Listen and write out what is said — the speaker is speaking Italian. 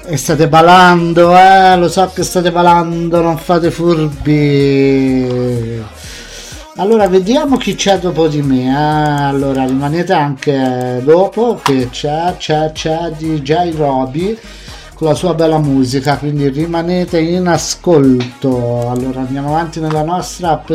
E state ballando, lo so che state ballando, non fate furbi. Allora, vediamo chi c'è dopo di me. Allora, rimanete anche dopo che c'è DJ Roby con la sua bella musica, quindi rimanete in ascolto. Allora, andiamo avanti nella nostra